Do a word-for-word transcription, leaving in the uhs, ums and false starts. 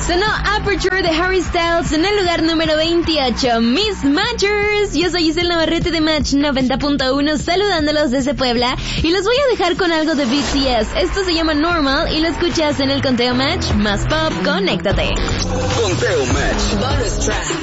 Sonó Aperture de Harry Styles en el lugar número veintiocho. Miss Matchers. Yo soy Giselle Navarrete de Match noventa punto uno, saludándolos desde Puebla. Y los voy a dejar con algo de B T S. Esto se llama Normal y lo escuchas en el Conteo Match. Más pop, conéctate. Conteo Match. Bonus track.